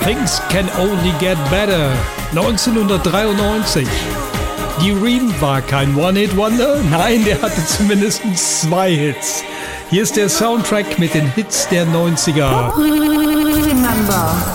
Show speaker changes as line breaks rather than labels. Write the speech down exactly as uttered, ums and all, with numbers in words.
Things Can Only Get Better, neunzehnhundertdreiundneunzig. Die Ream war kein One-Hit-Wonder, nein, der hatte zumindest zwei Hits. Hier ist der Soundtrack mit den Hits der neunziger.
Remember.